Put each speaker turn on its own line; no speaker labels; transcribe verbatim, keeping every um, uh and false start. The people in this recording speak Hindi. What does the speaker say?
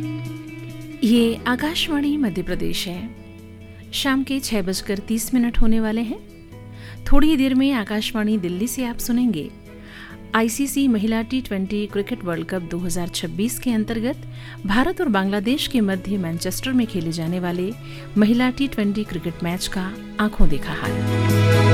ये आकाशवाणी मध्य प्रदेश है। शाम के छह बजकर तीस मिनट होने वाले हैं। थोड़ी देर में आकाशवाणी दिल्ली से आप सुनेंगे आईसीसी महिला T twenty cricket world cup दो हज़ार छब्बीस के अंतर्गत भारत और बांग्लादेश के मध्य मैनचेस्टर में खेले जाने वाले महिला टी ट्वेंटी क्रिकेट मैच का आंखों देखा हाल।